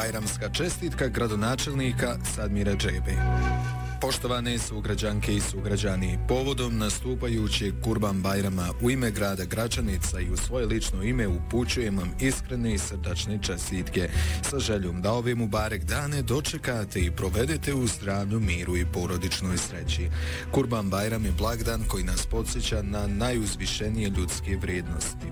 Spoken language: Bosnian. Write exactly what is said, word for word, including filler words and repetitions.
Bajramska čestitka gradonačelnika Sadmira Džebe. Poštovane sugrađanke i sugrađani, povodom nastupajućeg Kurban Bajrama u ime grada Gračanica i u svoje lično ime upućujem vam iskrene i srdačne čestitke sa željom da ove mubarek dane dočekate i provedete u zdravlju, miru i porodičnoj sreći. Kurban Bajram je blagdan koji nas podsjeća na najuzvišenije ljudske vrijednosti,